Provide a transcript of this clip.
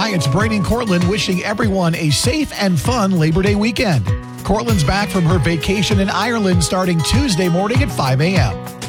Hi, it's Brady and Cortland wishing everyone a safe and fun Labor Day weekend. Cortland's back from her vacation in Ireland starting Tuesday morning at 5 a.m.